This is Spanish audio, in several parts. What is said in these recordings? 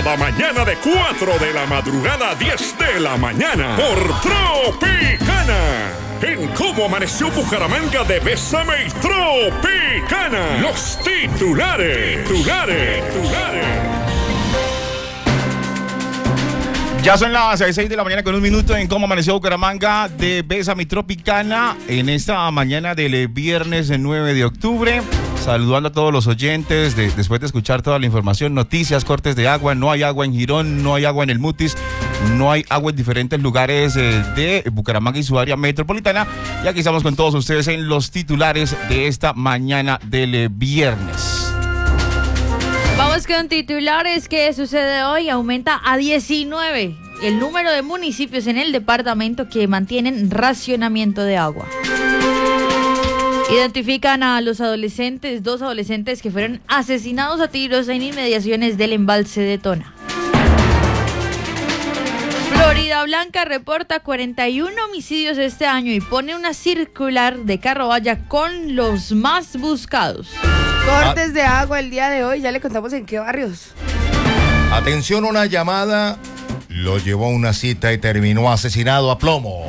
cada mañana de 4 de la madrugada a 10 de la mañana por Tropicana. En Cómo Amaneció Bucaramanga de Bésame y Tropicana. Los titulares. Ya son las 6 de la mañana con un minuto en Cómo Amaneció Bucaramanga de Bésame y Tropicana en esta mañana del viernes 9 de octubre. Saludando a todos los oyentes después de escuchar toda la información, noticias, cortes de agua. No hay agua en Girón, no hay agua en el Mutis, no hay agua en diferentes lugares de Bucaramanga y su área metropolitana. Y aquí estamos con todos ustedes en los titulares de esta mañana del viernes. Vamos con titulares. ¿Qué sucede hoy? Aumenta a 19 el número de municipios en el departamento que mantienen racionamiento de agua. Identifican a los adolescentes, 2 adolescentes que fueron asesinados a tiros en inmediaciones del embalse de Tona. Florida Blanca reporta 41 homicidios este año y pone una circular de Carrovalla con los más buscados. Cortes de agua el día de hoy, ya le contamos en qué barrios. Atención, una llamada lo llevó a una cita y terminó asesinado a plomo.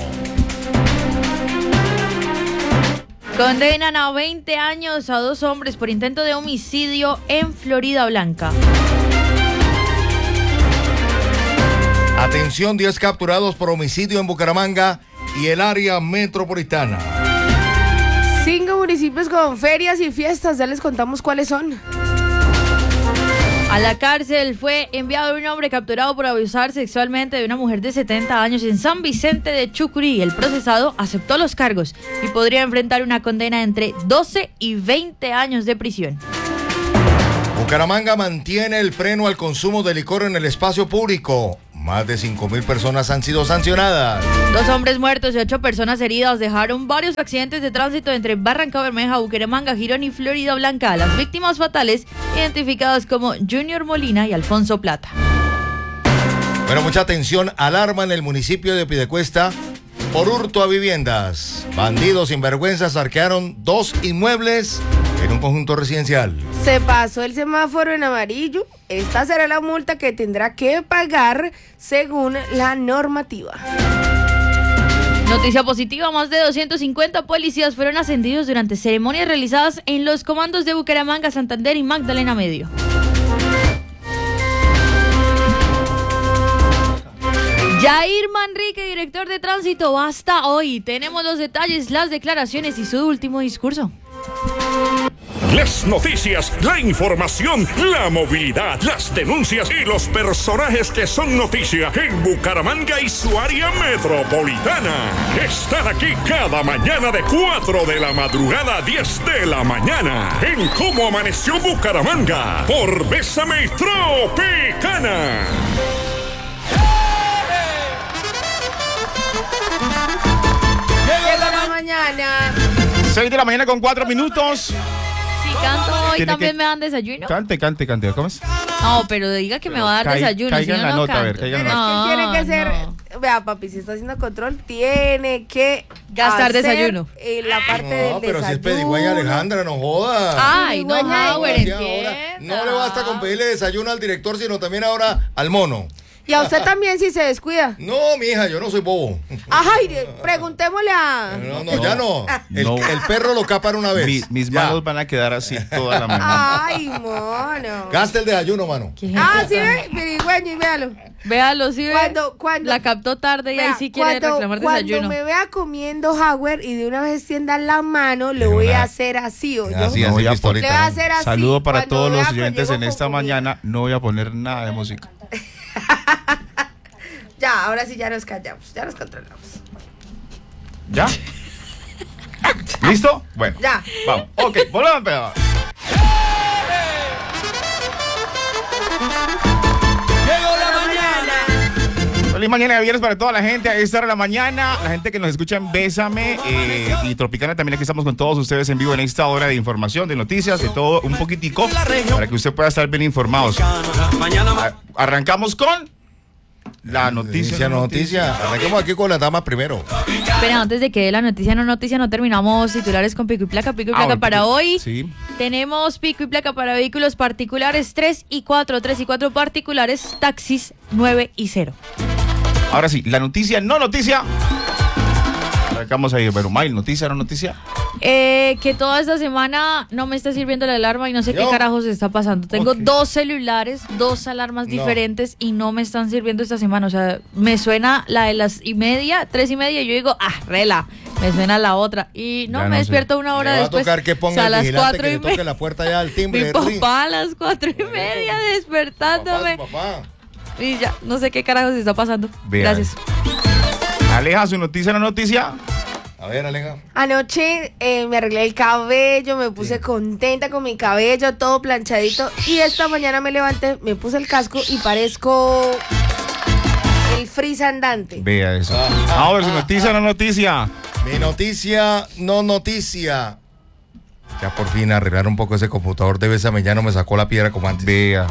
Condenan a 20 años a 2 hombres por intento de homicidio en Florida Blanca. Atención, 10 capturados por homicidio en Bucaramanga y el área metropolitana. 5 municipios con ferias y fiestas, ya les contamos cuáles son. A la cárcel fue enviado un hombre capturado por abusar sexualmente de una mujer de 70 años en San Vicente de Chucurí. El procesado aceptó los cargos y podría enfrentar una condena entre 12 y 20 años de prisión. Bucaramanga mantiene el freno al consumo de licor en el espacio público. Más de 5.000 personas han sido sancionadas. 2 hombres muertos y 8 personas heridas dejaron varios accidentes de tránsito entre Barranca Bermeja, Bucaramanga, Girón y Florida Blanca. Las víctimas fatales identificadas como Junior Molina y Alfonso Plata. Bueno, mucha atención. Alarma en el municipio de Piedecuesta por hurto a viviendas. Bandidos sinvergüenzas saquearon 2 inmuebles en un conjunto residencial. Se pasó el semáforo en amarillo. Esta será la multa que tendrá que pagar según la normativa. Noticia positiva, más de 250 policías fueron ascendidos durante ceremonias realizadas en los comandos de Bucaramanga, Santander y Magdalena Medio. Jair Manrique, director de tránsito, basta hoy. Tenemos los detalles, las declaraciones y su último discurso. Las noticias, la información, la movilidad, las denuncias y los personajes que son noticia en Bucaramanga y su área metropolitana. Están aquí cada mañana de 4 de la madrugada a 10 de la mañana en Cómo Amaneció Bucaramanga por Bésame y Tropicana. Llegó la mañana. 6 de la mañana con 4 minutos. Si canto hoy, Tiene ¿también que- me dan desayuno? Cante. ¿Cómo es? No, pero diga que me va a dar desayuno. caiga si en no, la no nota, a ver, canto. caiga en la Es que tiene que ser. No. Vea, papi, si está haciendo control, tiene que Gastar hacer, desayuno. La parte del No, pero si es desayuno. pedigüeña, Alejandra, no joda. Ay, no, Pedigüeña, Howard, Sí, ahora, empieza. no le basta con pedirle desayuno al director, sino también ahora al mono. Y a usted también si se descuida. No, mija, yo no soy bobo. Ay, preguntémosle a... No, ya no. No. El perro lo capan una vez. Mis Ya. manos van a quedar así toda la mañana. Ay, mono. Gasta el desayuno, mano. ¿Qué? Ah, sí, ve, pedigüeño, y véalo. Véalo, sí, ve. Cuando- La captó tarde y ahí Vea, sí quiere reclamar cuando desayuno. me vea comiendo Howard y de una vez extienda la mano, le voy a hacer así, ¿o yo? Así, No así, voy a pistolita, Le voy a ¿no? hacer así. Saludo para cuando todos vea los que oyentes llego en esta con comida. mañana. No voy a poner nada de música. Ya, ahora sí ya nos callamos, ya nos controlamos. ¿Ya? ¿Listo? Bueno. Ya. Vamos. Ok, volvemos a pegar. Llegó la mañana. Feliz mañana de viernes para toda la gente a esta hora de la mañana, la gente que nos escucha en Bésame y Tropicana también. Aquí estamos con todos ustedes en vivo en esta hora de información, de noticias, de todo un poquitico para que usted pueda estar bien informados. Arrancamos con La noticia. Arranquemos aquí con las damas primero. Pero antes de que dé la noticia, no terminamos titulares con pico y placa. Pico y placa para hoy. Sí. Tenemos pico y placa para vehículos particulares 3 y 4 particulares, taxis 9 y 0. Ahora sí, la noticia, no noticia. Arrancamos ahí, pero May, noticia, no noticia. Que toda esta semana no me está sirviendo la alarma y no sé qué carajos está pasando. Tengo 2 celulares, 2 alarmas diferentes y no me están sirviendo esta semana. O sea, me suena la de las 3:30, y yo digo, rela. Me suena la otra. Y no, me despierto una hora después. Va a tocar que ponga a las 4:30 que le toque la puerta ya al timbre. Mi papá a las 4:30 despertándome. Papá. Y ya, no sé qué carajos está pasando. Vea. Gracias. Aleja, su noticia, no noticia. A ver, Aleja. Anoche me arreglé el cabello, me puse contenta con mi cabello, todo planchadito. Y esta mañana me levanté, me puse el casco y parezco el Freeze andante. Vea eso. Ahora, su noticia, no noticia. Mi noticia, no noticia. Ya por fin arreglar un poco ese computador de Bésame, ya no me sacó la piedra como antes. Vea.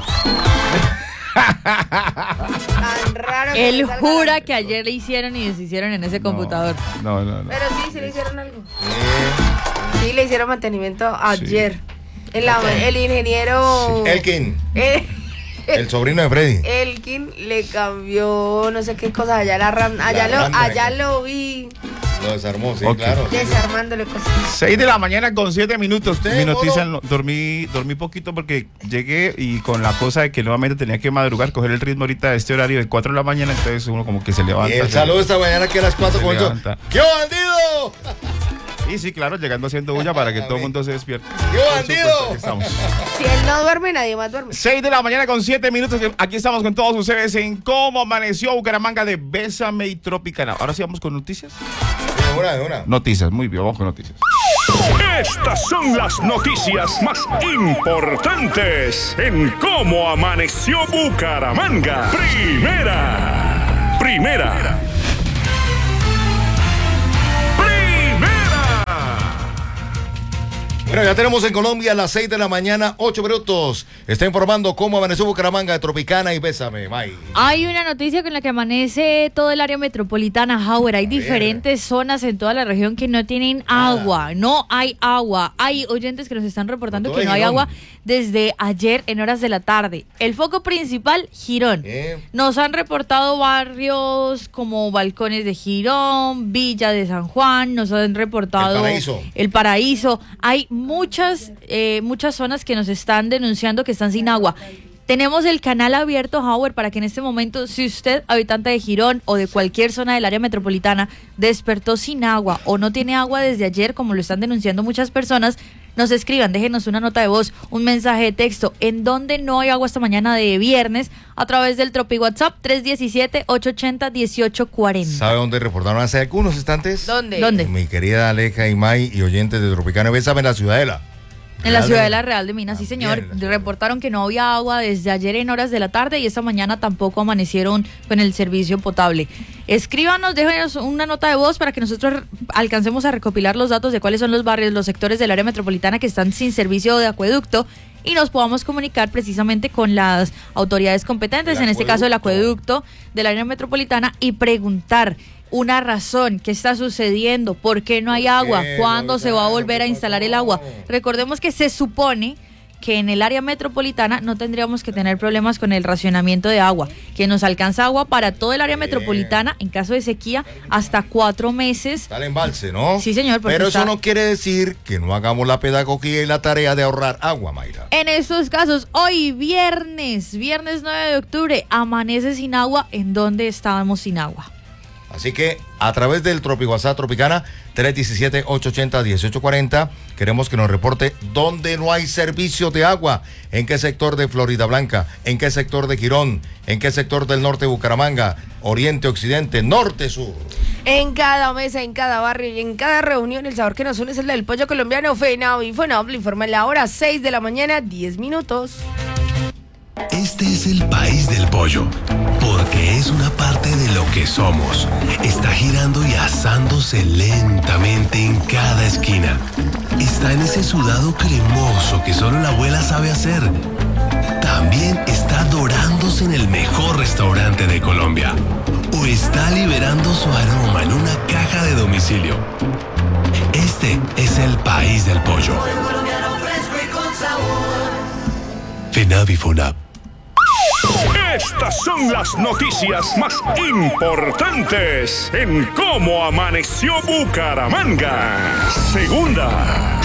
Tan raro. Él jura que ayer le hicieron y deshicieron en ese computador. No. Pero sí le hicieron algo. Sí, le hicieron mantenimiento ayer. El ingeniero... Elkin. El sobrino de Freddy. Elkin le cambió no sé qué cosa allá la RAM. Allá lo vi. Lo desarmó, sí, claro. Desarmándole cosas. 6:07 a.m. Mi noticia, dormí poquito porque llegué y con la cosa de que nuevamente tenía que madrugar, coger el ritmo ahorita de este horario de 4 de la mañana, entonces uno como que se levanta. Y el saludo esta mañana que a las 4 con ¡qué bandido! Y sí, claro, llegando haciendo bulla para que todo el mundo se despierte. ¡Qué bandido! Si él no duerme, nadie más duerme. 6:07 a.m. Aquí estamos con todos ustedes en Cómo Amaneció Bucaramanga de Bésame y Tropicana. Ahora sí vamos con noticias. De una. Noticias, muy bien, vamos con noticias. Estas son las noticias más importantes en Cómo Amaneció Bucaramanga. Primera. Bueno, ya tenemos en Colombia a las 6 de la mañana, 8 minutos. Está informando Cómo Amaneció Bucaramanga de Tropicana y Bésame, May. Hay una noticia con la que amanece todo el área metropolitana, Howard. Hay diferentes zonas en toda la región que no tienen agua. No hay agua. Hay oyentes que nos están reportando que no hay agua desde ayer en horas de la tarde. El foco principal, Girón. Nos han reportado barrios como Balcones de Girón, Villa de San Juan, nos han reportado El Paraíso. Hay muchas zonas que nos están denunciando que están sin agua. Tenemos el canal abierto, Howard, para que en este momento, si usted, habitante de Girón o de cualquier zona del área metropolitana, despertó sin agua o no tiene agua desde ayer, como lo están denunciando muchas personas, nos escriban, déjenos una nota de voz, un mensaje de texto, en donde no hay agua esta mañana de viernes, a través del Tropi WhatsApp 317-880-1840. ¿Sabe dónde reportaron hace algunos instantes? ¿Dónde? Mi querida Aleja y May y oyentes de Tropicana, Bésame en la Ciudadela. En la Ciudadela Real de Minas, sí señor. Reportaron que no había agua desde ayer en horas de la tarde y esta mañana tampoco amanecieron con el servicio potable. Escríbanos, déjenos una nota de voz para que nosotros alcancemos a recopilar los datos de cuáles son los barrios, los sectores del área metropolitana que están sin servicio de acueducto y nos podamos comunicar precisamente con las autoridades competentes, en este caso el acueducto del área metropolitana, y preguntar una razón, qué está sucediendo, por qué no hay agua, cuándo se va a volver a instalar el agua. Recordemos que se supone que en el área metropolitana no tendríamos que tener problemas con el racionamiento de agua, que nos alcanza agua para todo el área metropolitana en caso de sequía hasta 4 meses. Está el embalse, ¿no? Sí, señor. Pero eso no quiere decir que no hagamos la pedagogía y la tarea de ahorrar agua, Mayra. En estos casos, hoy viernes 9 de octubre, amanece sin agua en donde estábamos sin agua. Así que a través del Tropi WhatsApp Tropicana 317-880-1840 queremos que nos reporte dónde no hay servicio de agua, en qué sector de Florida Blanca, en qué sector de Girón, en qué sector del norte de Bucaramanga, oriente, occidente, norte, sur. En cada mesa, en cada barrio y en cada reunión, el sabor que nos une es el del pollo colombiano. FENAV informa en la hora 6 de la mañana, 10 minutos. Este es el país del pollo, porque es una parte de lo que somos. Está girando y asándose lentamente en cada esquina. Está en ese sudado cremoso que solo la abuela sabe hacer. También también está dorándose en el mejor restaurante de Colombia. O está liberando su aroma en una caja de domicilio. Este es el país del pollo. FENAVIFUNAP. Estas son las noticias más importantes en cómo amaneció Bucaramanga. Segunda.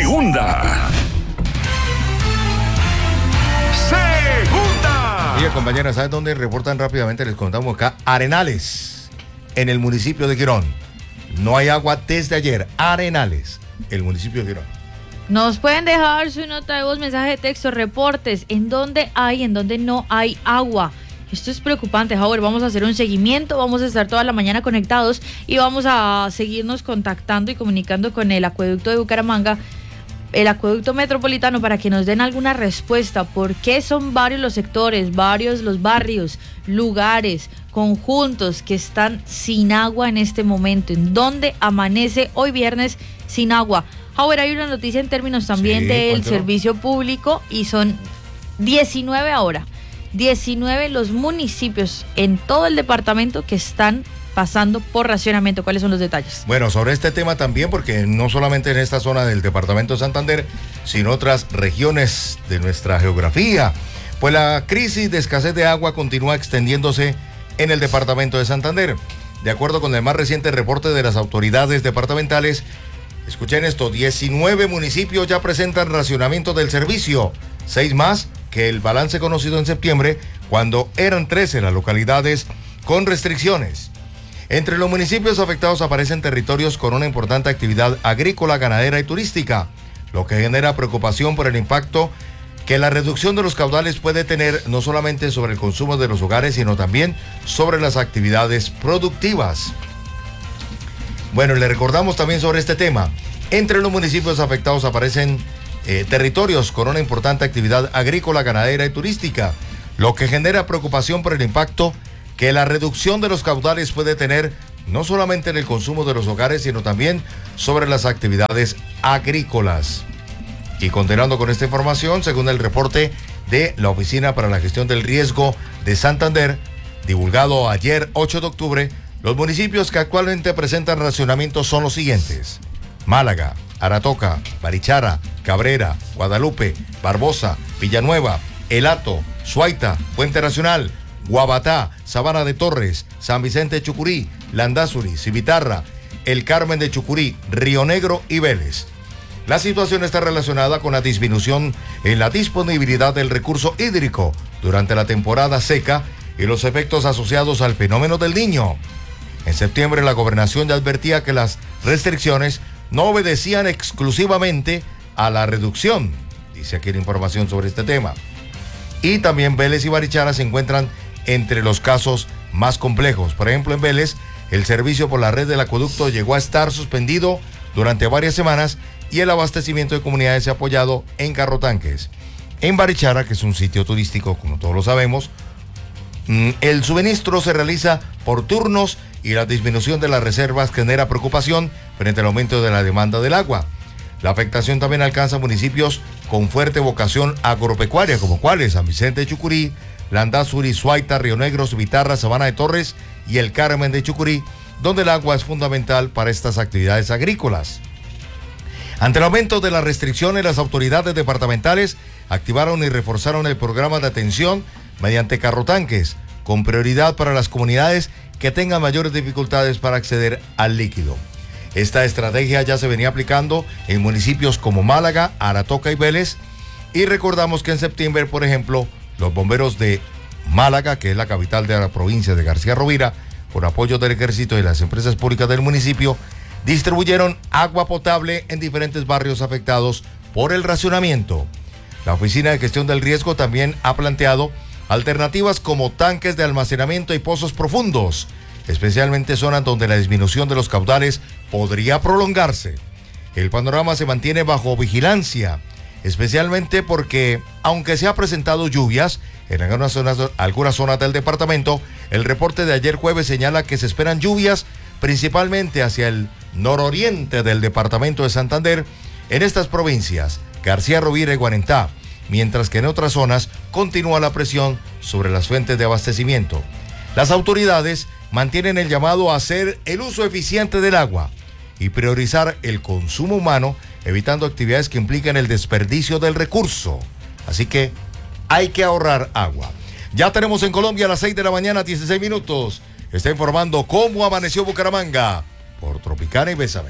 Oye, compañeras, ¿sabes dónde reportan rápidamente? Les contamos acá. Arenales, en el municipio de Girón. No hay agua desde ayer. Arenales, el municipio de Girón. Nos pueden dejar su nota de voz, mensaje de texto, reportes, en dónde hay, en dónde no hay agua. Esto es preocupante, Howard. Vamos a hacer un seguimiento, vamos a estar toda la mañana conectados y vamos a seguirnos contactando y comunicando con el acueducto de Bucaramanga, el acueducto metropolitano, para que nos den alguna respuesta. ¿Por qué son varios los sectores, varios los barrios, lugares, conjuntos que están sin agua en este momento? ¿En dónde amanece hoy viernes sin agua? Ahora hay una noticia en términos también del servicio público y son 19 ahora. 19 los municipios en todo el departamento que están pasando por racionamiento. ¿Cuáles son los detalles? Bueno, sobre este tema también, porque no solamente en esta zona del departamento de Santander, sino otras regiones de nuestra geografía, pues la crisis de escasez de agua continúa extendiéndose en el departamento de Santander. De acuerdo con el más reciente reporte de las autoridades departamentales, escuchen esto, 19 municipios ya presentan racionamiento del servicio, 6 más que el balance conocido en septiembre, cuando eran 13 las localidades con restricciones. Entre los municipios afectados aparecen territorios con una importante actividad agrícola, ganadera y turística, lo que genera preocupación por el impacto que la reducción de los caudales puede tener no solamente sobre el consumo de los hogares, sino también sobre las actividades productivas. Bueno, le recordamos también sobre este tema. Entre los municipios afectados aparecen territorios con una importante actividad agrícola, ganadera y turística, lo que genera preocupación por el impacto que la reducción de los caudales puede tener no solamente en el consumo de los hogares, sino también sobre las actividades agrícolas. Y continuando con esta información, según el reporte de la Oficina para la Gestión del Riesgo de Santander, divulgado ayer 8 de octubre, los municipios que actualmente presentan racionamiento son los siguientes: Málaga, Aratoca, Barichara, Cabrera, Guadalupe, Barbosa, Villanueva, El Hato, Suaita, Puente Nacional, Guabatá, Sabana de Torres, San Vicente de Chucurí, Landázuri, Civitarra, El Carmen de Chucurí, Río Negro y Vélez. La situación está relacionada con la disminución en la disponibilidad del recurso hídrico durante la temporada seca y los efectos asociados al fenómeno del Niño. En septiembre, la gobernación ya advertía que las restricciones no obedecían exclusivamente a la reducción, dice aquí la información sobre este tema. Y también Vélez y Barichara se encuentran entre los casos más complejos. Por ejemplo, en Vélez, el servicio por la red del acueducto llegó a estar suspendido durante varias semanas y el abastecimiento de comunidades se ha apoyado en carrotanques. En Barichara, que es un sitio turístico, como todos lo sabemos, el suministro se realiza por turnos y la disminución de las reservas genera preocupación frente al aumento de la demanda del agua. La afectación también alcanza municipios con fuerte vocación agropecuaria, como cuáles: San Vicente de Chucurí, Landázuri, Suaita, Río Negro, Civitarra, Sabana de Torres y El Carmen de Chucurí, donde el agua es fundamental para estas actividades agrícolas. Ante el aumento de las restricciones, las autoridades departamentales activaron y reforzaron el programa de atención mediante carrotanques, con prioridad para las comunidades que tengan mayores dificultades para acceder al líquido. Esta estrategia ya se venía aplicando en municipios como Málaga, Aratoca y Vélez, y recordamos que en septiembre, por ejemplo, los bomberos de Málaga, que es la capital de la provincia de García Rovira, con apoyo del ejército y las empresas públicas del municipio, distribuyeron agua potable en diferentes barrios afectados por el racionamiento. La Oficina de Gestión del Riesgo también ha planteado alternativas como tanques de almacenamiento y pozos profundos, especialmente zonas donde la disminución de los caudales podría prolongarse. El panorama se mantiene bajo vigilancia, especialmente porque, aunque se han presentado lluvias en algunas zonas del departamento, el reporte de ayer jueves señala que se esperan lluvias principalmente hacia el nororiente del departamento de Santander, en estas provincias: García Rovira y Guarentá, mientras que en otras zonas continúa la presión sobre las fuentes de abastecimiento. Las autoridades mantienen el llamado a hacer el uso eficiente del agua y priorizar el consumo humano, evitando actividades que implican el desperdicio del recurso. Así que hay que ahorrar agua. Ya tenemos en Colombia a las 6 de la mañana, 16 minutos. Está informando cómo amaneció Bucaramanga por Tropicana y Bésame.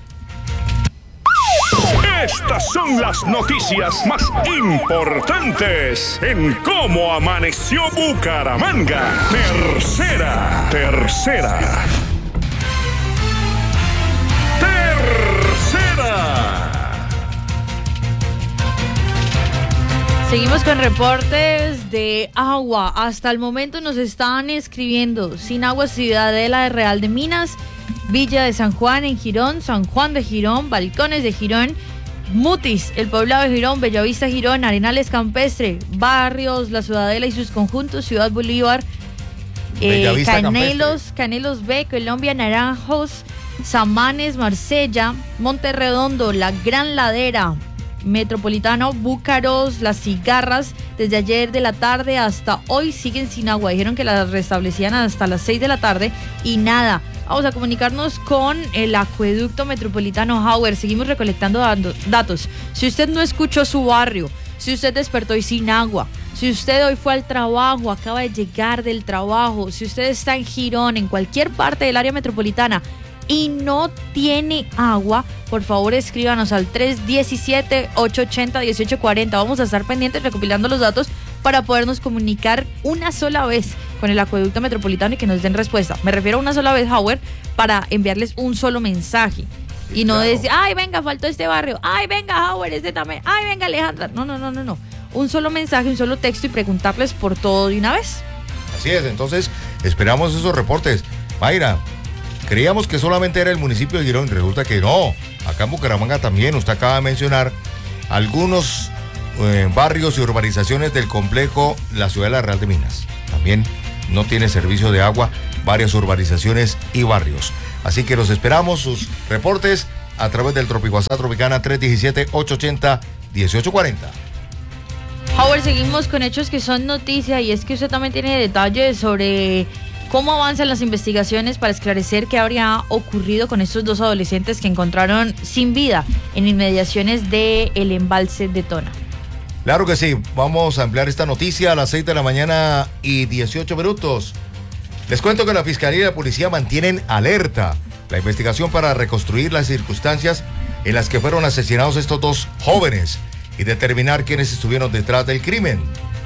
Estas son las noticias más importantes en cómo amaneció Bucaramanga. Tercera. Seguimos con reportes de agua. Hasta el momento nos están escribiendo: sin agua, Ciudadela de Real de Minas, Villa de San Juan en Girón, San Juan de Girón, Balcones de Girón, Mutis, el Poblado de Girón, Bellavista Girón, Arenales Campestre, Barrios, La Ciudadela y sus conjuntos, Ciudad Bolívar, Canelos B, Colombia, Naranjos, Samanes, Marsella, Monterredondo, La Gran Ladera, Metropolitano, Búcaros, Las Cigarras. Desde ayer de la tarde hasta hoy siguen sin agua. Dijeron que las restablecían hasta las 6 de la tarde y nada. Vamos a comunicarnos con el acueducto metropolitano Howard. Seguimos recolectando datos. Si usted no escuchó su barrio, si usted despertó y sin agua, si usted hoy fue al trabajo, acaba de llegar del trabajo, si usted está en Girón, en cualquier parte del área metropolitana y no tiene agua, por favor escríbanos al 317-880-1840. Vamos a estar pendientes recopilando los datos para podernos comunicar una sola vez con el acueducto metropolitano y que nos den respuesta. Me refiero a una sola vez, Howard, para enviarles un solo mensaje. Y no decir, ay, venga, faltó este barrio, ay, venga, Howard, este también, ay, venga, Alejandra. No. Un solo mensaje, un solo texto y preguntarles por todo de una vez. Así es, entonces esperamos esos reportes. Mayra, creíamos que solamente era el municipio de Girón, resulta que no. Acá en Bucaramanga también, usted acaba de mencionar algunos barrios y urbanizaciones del complejo La Ciudadela Real de Minas. También no tiene servicio de agua, varias urbanizaciones y barrios. Así que los esperamos, sus reportes a través del WhatsApp Tropicana 317-880-1840. Howard, seguimos con hechos que son noticia y es que usted también tiene detalles sobre cómo avanzan las investigaciones para esclarecer qué habría ocurrido con estos dos adolescentes que encontraron sin vida en inmediaciones del embalse de Tona. Claro que sí, vamos a ampliar esta noticia a las 6 de la mañana y 18 minutos. Les cuento que la Fiscalía y la Policía mantienen alerta la investigación para reconstruir las circunstancias en las que fueron asesinados estos dos jóvenes y determinar quiénes estuvieron detrás del crimen.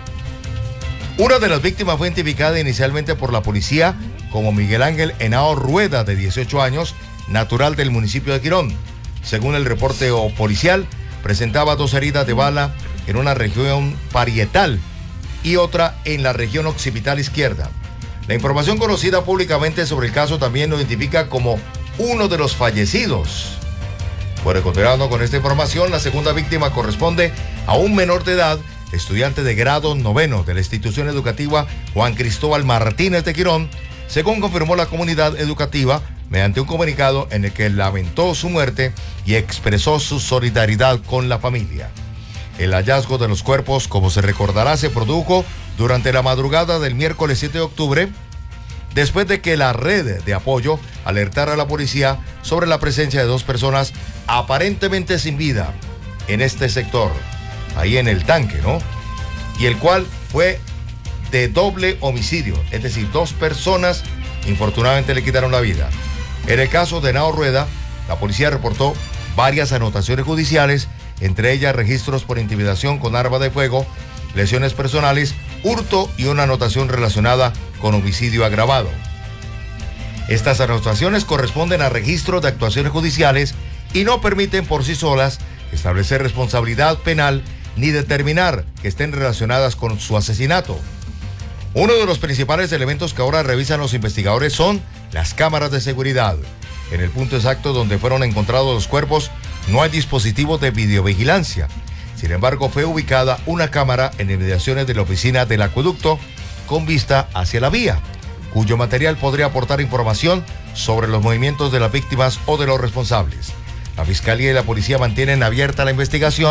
Una de las víctimas fue identificada inicialmente por la policía como Miguel Ángel Henao Rueda, de 18 años, natural del municipio de Girón. Según el reporte policial, presentaba 2 heridas de bala en una región parietal y otra en la región occipital izquierda. La información conocida públicamente sobre el caso también lo identifica como uno de los fallecidos. Bueno, continuando con esta información, la segunda víctima corresponde a un menor de edad, estudiante de grado 9 de la institución educativa Juan Cristóbal Martínez de Girón, según confirmó la comunidad educativa mediante un comunicado en el que lamentó su muerte y expresó su solidaridad con la familia. El hallazgo de los cuerpos, como se recordará, se produjo durante la madrugada del miércoles 7 de octubre, después de que la red de apoyo alertara a la policía sobre la presencia de 2 personas aparentemente sin vida en este sector, ahí en el tanque, ¿no? Y el cual fue de doble homicidio, es decir, 2 personas infortunadamente le quitaron la vida. En el caso de Henao Rueda, la policía reportó varias anotaciones judiciales, entre ellas registros por intimidación con arma de fuego, lesiones personales, hurto y una anotación relacionada con homicidio agravado. Estas anotaciones corresponden a registros de actuaciones judiciales y no permiten por sí solas establecer responsabilidad penal ni determinar que estén relacionadas con su asesinato. Uno de los principales elementos que ahora revisan los investigadores son las cámaras de seguridad. En el punto exacto donde fueron encontrados los cuerpos no hay dispositivos de videovigilancia. Sin embargo, fue ubicada una cámara en inmediaciones de la oficina del acueducto con vista hacia la vía, cuyo material podría aportar información sobre los movimientos de las víctimas o de los responsables. La Fiscalía y la Policía mantienen abierta la investigación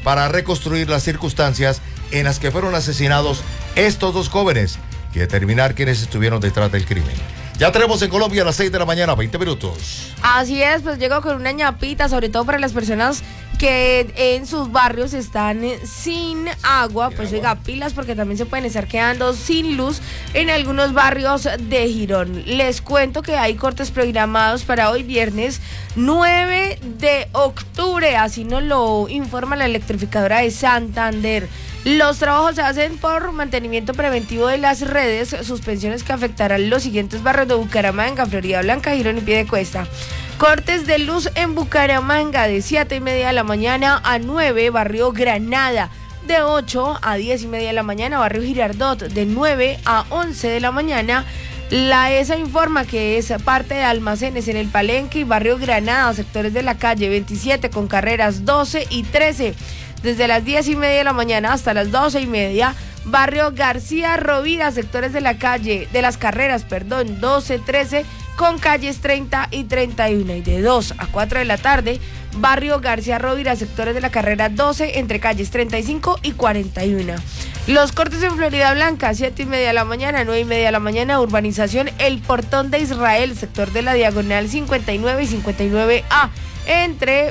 para reconstruir las circunstancias en las que fueron asesinados estos dos jóvenes y determinar quiénes estuvieron detrás del crimen. Ya tenemos en Colombia a las 6 de la mañana, 20 minutos. Así es, pues llego con una ñapita, sobre todo para las personas que en sus barrios están sin agua, pues oiga, pilas, porque también se pueden estar quedando sin luz en algunos barrios de Girón. Les cuento que hay cortes programados para hoy viernes 9 de octubre, así nos lo informa la electrificadora de Santander. Los trabajos se hacen por mantenimiento preventivo de las redes, suspensiones que afectarán los siguientes barrios de Bucaramanga, Florida Blanca, Girón y Piedecuesta. Cortes de luz en Bucaramanga de 7:30 de la mañana a 9, barrio Granada. De 8 a 10:30 de la mañana, barrio Girardot. De 9 a 11 de la mañana, la ESA informa que es parte de almacenes en el Palenque y barrio Granada, sectores de la calle 27 con carreras 12 y 13. Desde las 10:30 de la mañana hasta las 12:30, barrio García Rovira, sectores de la calle, de las carreras, 12, 13, con calles 30 y 31. Y de 2 a 4 de la tarde, barrio García Rovira, sectores de la carrera 12, entre calles 35 y 41. Los cortes en Florida Blanca, 7:30 de la mañana, 9:30 de la mañana, urbanización El Portón de Israel, sector de la diagonal 59 y 59A. Entre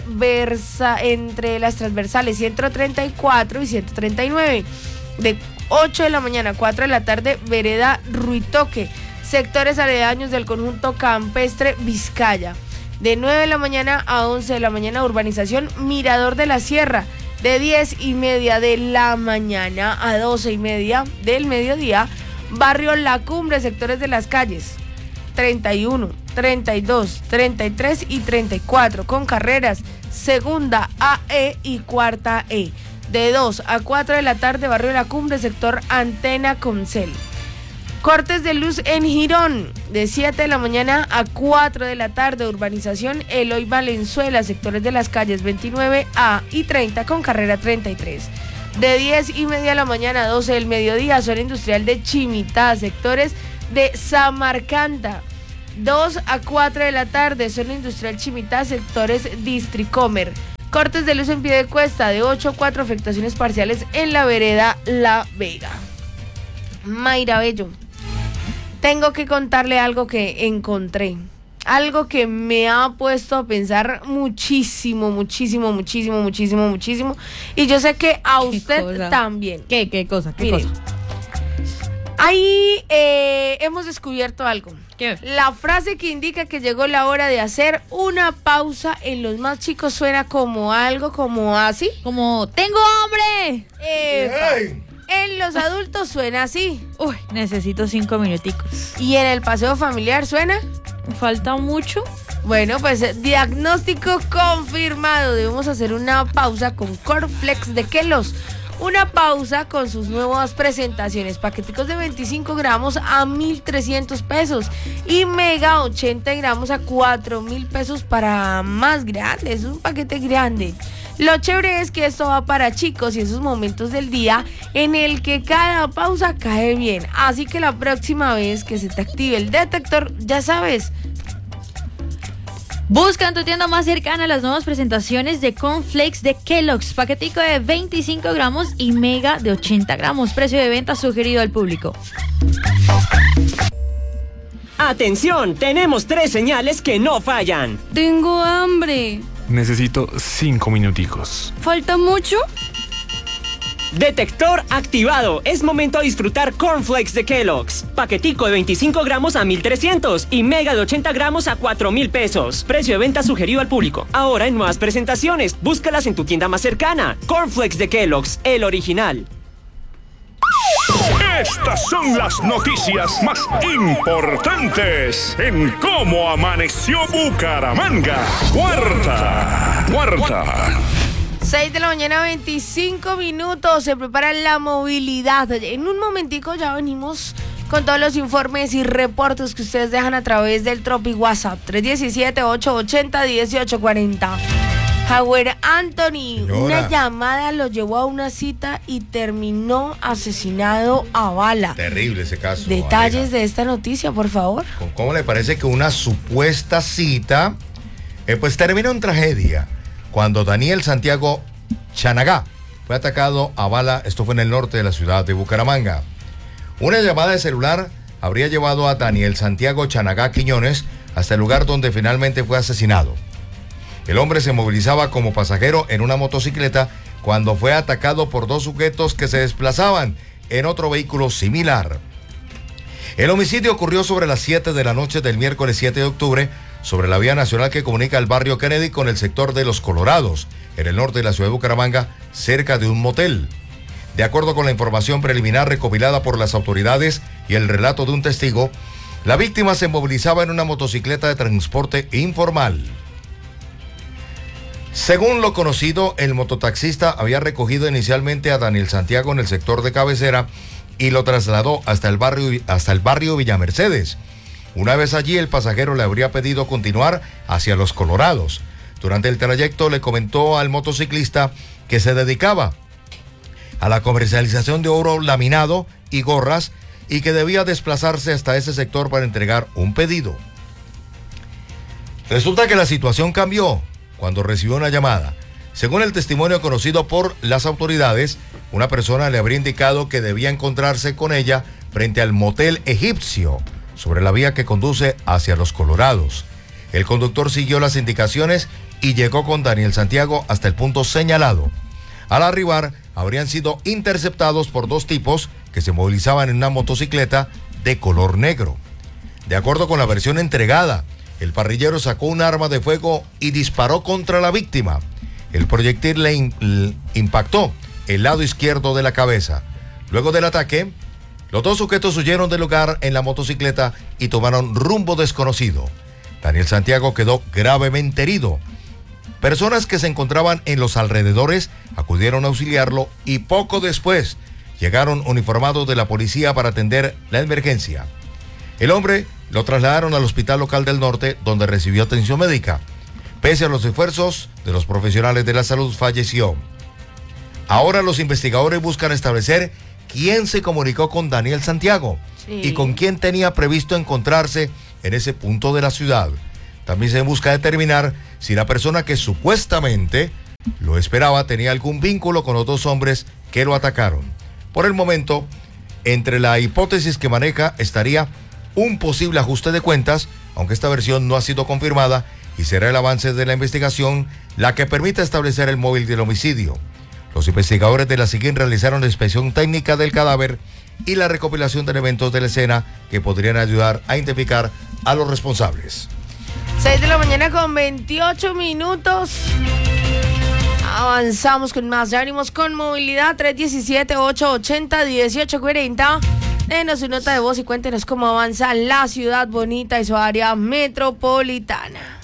las transversales 134 y 139. De 8 de la mañana a 4 de la tarde, vereda Ruitoque, sectores aledaños del conjunto campestre Vizcaya. De 9 de la mañana a 11 de la mañana, urbanización Mirador de la Sierra. De 10:30 de la mañana a 12:30 del mediodía, barrio La Cumbre, sectores de las calles 31, 32, 33 y 34, con carreras segunda AE y cuarta E. De 2 a 4 de la tarde, barrio La Cumbre, sector Antena Concel. Cortes de luz en Girón, de 7 de la mañana a 4 de la tarde, urbanización Eloy Valenzuela, sectores de las calles 29A y 30, con carrera 33. De 10:30 de la mañana a 12 del mediodía, zona industrial de Chimitá, sectores de Samarcanda. 2 a 4 de la tarde, zona industrial Chimitá, sectores Districomer. Cortes de luz en Piedecuesta, de 8 a 4, afectaciones parciales en la vereda La Vega. Mayra Bello, tengo que contarle algo que encontré. Algo que me ha puesto a pensar muchísimo. Y yo sé que a usted también. ¿Qué cosa? Mire, ahí hemos descubierto algo. ¿Qué? La frase que indica que llegó la hora de hacer una pausa en los más chicos suena como algo como así. Como, ¡tengo hambre! ¡Hey! En los adultos suena así. Uy, necesito 5 minuticos. Y en el paseo familiar suena. ¿Falta mucho? Bueno, pues diagnóstico confirmado. Debemos hacer una pausa con Cornflakes de Kellogg's. Una pausa con sus nuevas presentaciones. Paqueticos de 25 gramos a 1,300 pesos. Y mega 80 gramos a 4,000 pesos para más grandes. Es un paquete grande. Lo chévere es que esto va para chicos y esos momentos del día en el que cada pausa cae bien. Así que la próxima vez que se te active el detector, ya sabes. Busca en tu tienda más cercana las nuevas presentaciones de Cornflakes de Kellogg's. Paquetico de 25 gramos y mega de 80 gramos. Precio de venta sugerido al público. Atención, tenemos 3 señales que no fallan. Tengo hambre. Necesito 5 minuticos. ¿Falta mucho? Detector activado. Es momento de disfrutar Cornflakes de Kellogg's. Paquetico de 25 gramos a 1,300 y mega de 80 gramos a 4,000 pesos. Precio de venta sugerido al público. Ahora en nuevas presentaciones. Búscalas en tu tienda más cercana. Cornflakes de Kellogg's, el original. Estas son las noticias más importantes en Cómo Amaneció Bucaramanga. Cuarta. 6 de la mañana, 25 minutos. Se prepara la movilidad. En un momentico ya venimos con todos los informes y reportes que ustedes dejan a través del Tropic WhatsApp 317-880-1840. Howard Anthony, Señora. Una llamada lo llevó a una cita y terminó asesinado a bala. Terrible ese caso. Detalles Aleja. de esta noticia, por favor. ¿Cómo le parece que una supuesta cita pues terminó en tragedia? Cuando Daniel Santiago Chanagá fue atacado a bala. Esto fue en el norte de la ciudad de Bucaramanga. Una llamada de celular habría llevado a Daniel Santiago Chanagá Quiñones hasta el lugar donde finalmente fue asesinado. El hombre se movilizaba como pasajero en una motocicleta cuando fue atacado por dos sujetos que se desplazaban en otro vehículo similar. El homicidio ocurrió sobre las 7 de la noche del miércoles 7 de octubre sobre la vía nacional que comunica el barrio Kennedy con el sector de Los Colorados, en el norte de la ciudad de Bucaramanga, cerca de un motel. De acuerdo con la información preliminar recopilada por las autoridades y el relato de un testigo, la víctima se movilizaba en una motocicleta de transporte informal. Según lo conocido, el mototaxista había recogido inicialmente a Daniel Santiago en el sector de cabecera y lo trasladó hasta el barrio Villa Mercedes. Una vez allí, el pasajero le habría pedido continuar hacia Los Colorados. Durante el trayecto le comentó al motociclista que se dedicaba a la comercialización de oro laminado y gorras y que debía desplazarse hasta ese sector para entregar un pedido. Resulta que la situación cambió cuando recibió una llamada. Según el testimonio conocido por las autoridades, una persona le habría indicado que debía encontrarse con ella frente al motel egipcio, sobre la vía que conduce hacia Los Colorados. El conductor siguió las indicaciones y llegó con Daniel Santiago hasta el punto señalado. Al arribar, habrían sido interceptados por dos tipos que se movilizaban en una motocicleta de color negro. De acuerdo con la versión entregada, el parrillero sacó un arma de fuego y disparó contra la víctima. El proyectil le impactó el lado izquierdo de la cabeza. Luego del ataque, los dos sujetos huyeron del lugar en la motocicleta y tomaron rumbo desconocido. Daniel Santiago quedó gravemente herido. Personas que se encontraban en los alrededores acudieron a auxiliarlo y poco después llegaron uniformados de la policía para atender la emergencia. El hombre lo trasladaron al hospital local del norte, donde recibió atención médica. Pese a los esfuerzos de los profesionales de la salud, falleció. Ahora los investigadores buscan establecer quién se comunicó con Daniel Santiago y con quién tenía previsto encontrarse en ese punto de la ciudad. También se busca determinar si la persona que supuestamente lo esperaba tenía algún vínculo con los dos hombres que lo atacaron. Por el momento, entre la hipótesis que maneja estaría un posible ajuste de cuentas, aunque esta versión no ha sido confirmada, y será el avance de la investigación la que permita establecer el móvil del homicidio. Los investigadores de la SIGIN realizaron la inspección técnica del cadáver y la recopilación de elementos de la escena que podrían ayudar a identificar a los responsables. 6 de la mañana con 28 minutos. Avanzamos con más. Ya venimos con movilidad 317-880-1840. Denos su nota de voz y cuéntenos cómo avanza la ciudad bonita y su área metropolitana.